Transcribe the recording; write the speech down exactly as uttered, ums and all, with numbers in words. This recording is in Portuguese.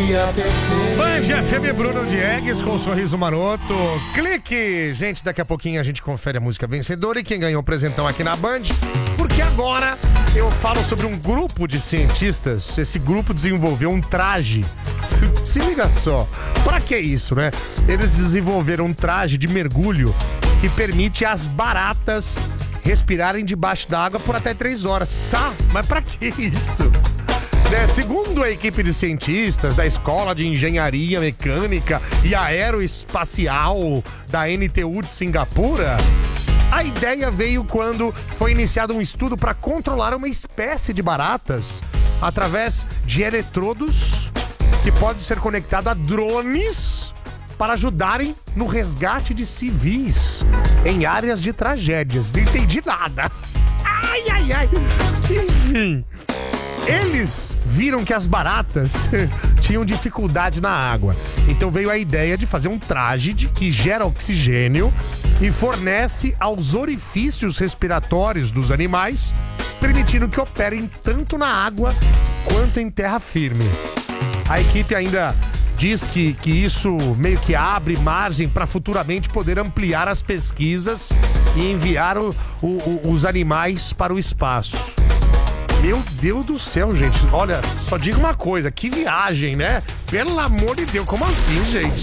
Band F M, Bruno Diegues com um sorriso maroto. Clique! Gente, daqui a pouquinho a gente confere a música vencedora e quem ganhou o presentão aqui na Band. Porque agora eu falo sobre um grupo de cientistas. Esse grupo desenvolveu um traje. Se, se liga só. Pra que isso, né? Eles desenvolveram um traje de mergulho que permite às baratas respirarem debaixo da água por até três horas. Tá? Mas pra que isso? É, segundo a equipe de cientistas da Escola de Engenharia Mecânica e Aeroespacial da N T U de Singapura, a ideia veio quando foi iniciado um estudo para controlar uma espécie de baratas através de eletrodos que pode ser conectado a drones para ajudarem no resgate de civis em áreas de tragédias. Não entendi nada. Ai, ai, ai. Enfim... Eles viram que as baratas tinham dificuldade na água. Então veio a ideia de fazer um traje de que gera oxigênio e fornece aos orifícios respiratórios dos animais, permitindo que operem tanto na água quanto em terra firme. A equipe ainda diz que, que isso meio que abre margem para futuramente poder ampliar as pesquisas e enviar o, o, o, os animais para o espaço. Meu Deus do céu, gente. Olha, só digo uma coisa, que viagem, né? Pelo amor de Deus, como assim, gente?